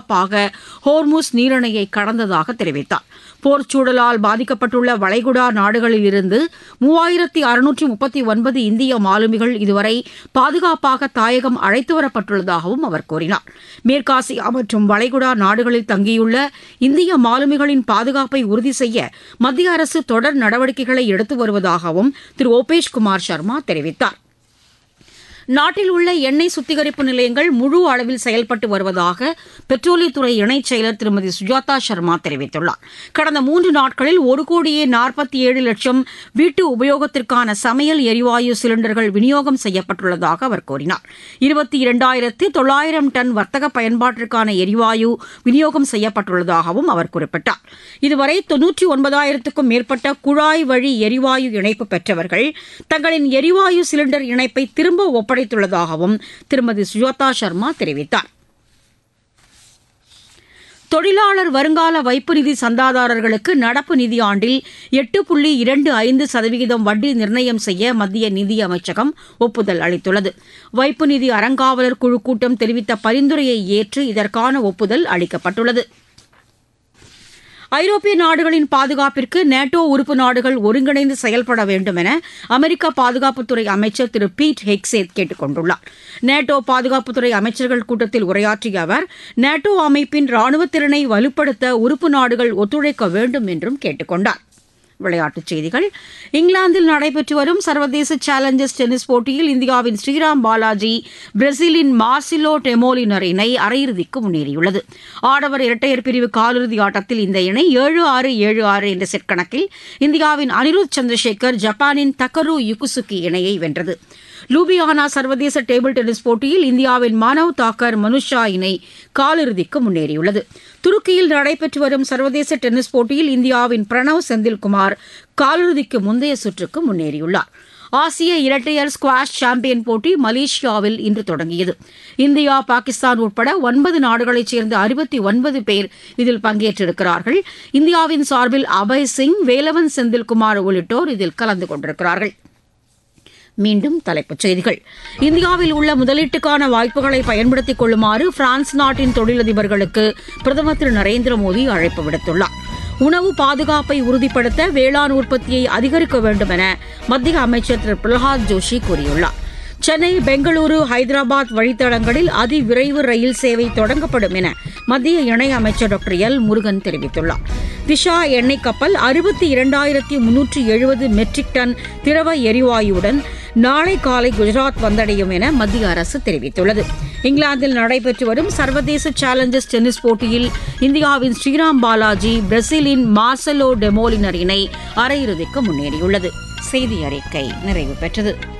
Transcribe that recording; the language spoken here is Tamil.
ஹோர்முஸ் நீரிணையை கடந்ததாக தெரிவித்தார். போர்ச்சூழலால் பாதிக்கப்பட்டுள்ள வளைகுடா நாடுகளில் இருந்து 3639 இந்திய மாலுமிகள் இதுவரை பாதுகாப்பாக தாயகம் அழைத்து வரப்பட்டுள்ளதாகவும் அவர் கூறினார். மேற்காசியா மற்றும் வளைகுடா நாடுகளில் தங்கியுள்ள இந்திய மாலுமிகளின் பாதுகாப்பை உறுதி செய்ய மத்திய அரசு தொடர் நடவடிக்கைகளை எடுத்து வருவதாகவும் திரு ஓபேஷ் குமார் சர்மா தெரிவித்தார். நாட்டில் உள்ள எண்ணெய் சுத்திகரிப்பு நிலையங்கள் முழு அளவில் செயல்பட்டு வருவதாக பெட்ரோலியத்துறை இணைச் செயலர் திருமதி சுஜாதா சர்மா தெரிவித்துள்ளார். கடந்த 3 நாட்களில் 1,47,00,000 வீட்டு உபயோகத்திற்கான சமையல் எரிவாயு சிலிண்டர்கள் விநியோகம் செய்யப்பட்டுள்ளதாக அவர் கூறினார். 22,900 டன் வர்த்தக பயன்பாட்டிற்கான எரிவாயு விநியோகம் செய்யப்பட்டுள்ளதாகவும் அவர் குறிப்பிட்டார். இதுவரை 99,000க்கும் மேற்பட்ட குழாய் வழி எரிவாயு இணைப்பு பெற்றவர்கள் தங்களின் எரிவாயு சிலிண்டர் இணைப்பை திரும்ப ஒப்படைத்துள்ளதாகவும் திருமதி சுஜாதா சர்மா தெரிவித்தார். தொழிலாளர் வருங்கால வைப்பு நிதி சந்தாதாரர்களுக்கு நடப்பு நிதியாண்டில் 8.25% வட்டி நிர்ணயம் செய்ய மத்திய நிதி அமைச்சகம் ஒப்புதல் அளித்துள்ளது. வைப்பு நிதி அறங்காவலர் குழு கூட்டம் தெரிவித்த பரிந்துரையை ஏற்று இதற்கான ஒப்புதல் அளிக்கப்பட்டுள்ளது. ஐரோப்பிய நாடுகளின் பாதுகாப்பிற்கு நேட்டோ உறுப்பு நாடுகள் ஒருங்கிணைந்து செயல்பட வேண்டும் என அமெரிக்க பாதுகாப்புத்துறை அமைச்சர் திரு பீட் ஹெக்சேத் கேட்டுக் கொண்டுள்ளார். நேட்டோ பாதுகாப்புத்துறை அமைச்சர்கள் கூட்டத்தில் உரையாற்றிய அவர் நேட்டோ அமைப்பின் ராணுவ திறனை வலுப்படுத்த உறுப்பு நாடுகள் ஒத்துழைக்க வேண்டும் என்றும் கேட்டுக் கொண்டார். விளையாட்டுச் செய்திகள். இங்கிலாந்தில் நடைபெற்று வரும் சர்வதேச சேலஞ்சர்ஸ் டென்னிஸ் போட்டியில் இந்தியாவின் ஸ்ரீராம் பாலாஜி பிரேசிலின் மார்சிலோ டெமோலினர் இணை அரையிறுதிக்கு முன்னேறியுள்ளது. ஆடவர் இரட்டையர் பிரிவு காலிறுதி ஆட்டத்தில் இந்த இணை 7-6, 7-6 என்ற செட் கணக்கில் இந்தியாவின் அனிருத் சந்திரசேகர் ஜப்பானின் தக்கரு யுகுசுகி இணையை வென்றது. லூபியானா சர்வதேச டேபிள் டென்னிஸ் போட்டியில் இந்தியாவின் மானவ் தாக்கர் மனுஷா இணை காலிறுதிக்கு முன்னேறியுள்ளது. துருக்கியில் நடைபெற்று வரும் சர்வதேச டென்னிஸ் போட்டியில் இந்தியாவின் பிரணவ் செந்தில்குமார் காலிறுதிக்கு முந்தைய சுற்றுக்கு முன்னேறியுள்ளார். ஆசிய இரட்டையர் ஸ்குவாஷ் சாம்பியன் போட்டி மலேசியாவில் இன்று தொடங்கியது. இந்தியா, பாகிஸ்தான் உட்பட 9 நாடுகளைச் சேர்ந்த 69 பேர் இதில் பங்கேற்றிருக்கிறார்கள். இந்தியாவின் சார்பில் அபய் சிங், வேலவன் செந்தில்குமார் உள்ளிட்டோர் இதில் கலந்து கொண்டிருக்கிறார்கள். மீண்டும் தலைப்புச் செய்திகள். இந்தியாவில் உள்ள முதலீட்டுக்கான வாய்ப்புகளை பயன்படுத்திக் கொள்ளுமாறு பிரான்ஸ் நாட்டின் தொழிலதிபர்களுக்கு பிரதமர் திரு நரேந்திர மோடி அழைப்பு விடுத்துள்ளார். உணவு பாதுகாப்பை உறுதிப்படுத்த வேளாண் உற்பத்தியை அதிகரிக்க வேண்டும் என மத்திய அமைச்சர் திரு பிரகலாத் ஜோஷி கூறியுள்ளார். சென்னை, பெங்களூரு, ஹைதராபாத் வழித்தடங்களில் அதிவிரைவு ரயில் சேவை தொடங்கப்படும் என மத்திய இணையமைச்சர் டாக்டர் எல் முருகன் தெரிவித்துள்ளார். திஷா எண்ணெய் கப்பல் 62,370 மெட்ரிக் டன் திரவ எரிவாயுடன் நாளை காலை குஜராத் வந்தடையும் என மத்திய அரசு தெரிவித்துள்ளது. இங்கிலாந்தில் நடைபெற்று வரும் சர்வதேச சேலஞ்சர்ஸ் டென்னிஸ் போட்டியில் இந்தியாவின் ஸ்ரீராம் பாலாஜி பிரேசிலின் மார்செலோ டெமோலினர் இணை அரையிறுதிக்கு முன்னேறியுள்ளது. செய்தி அறிக்கை நிறைவு பெற்றது.